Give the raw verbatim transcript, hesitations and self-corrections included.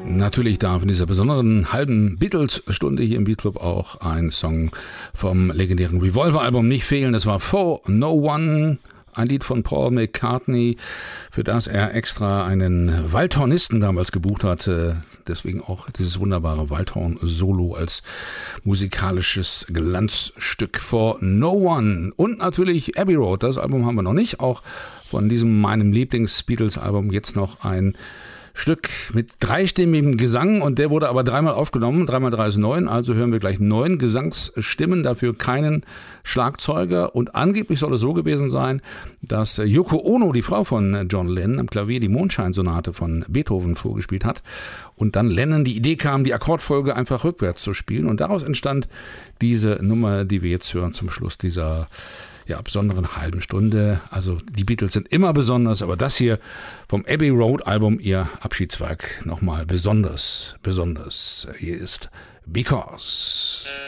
Natürlich darf in dieser besonderen halben Beatles-Stunde hier im Beatclub auch ein Song vom legendären Revolver-Album nicht fehlen. Das war For No One, ein Lied von Paul McCartney, für das er extra einen Waldhornisten damals gebucht hatte. Deswegen auch dieses wunderbare Waldhorn-Solo als musikalisches Glanzstück. For No One. Und natürlich Abbey Road, das Album haben wir noch nicht. Auch von diesem meinem Lieblings-Beatles-Album jetzt noch ein Stück mit dreistimmigem Gesang, und der wurde aber dreimal aufgenommen, dreimal drei ist neun, also hören wir gleich neun Gesangsstimmen, dafür keinen Schlagzeuger, und angeblich soll es so gewesen sein, dass Yoko Ono, die Frau von John Lennon, am Klavier die Mondscheinsonate von Beethoven vorgespielt hat und dann Lennon die Idee kam, die Akkordfolge einfach rückwärts zu spielen, und daraus entstand diese Nummer, die wir jetzt hören zum Schluss dieser ja, besonderen halben Stunde. Also die Beatles sind immer besonders, aber das hier vom Abbey Road Album, ihr Abschiedswerk, nochmal besonders, besonders. Hier ist Because.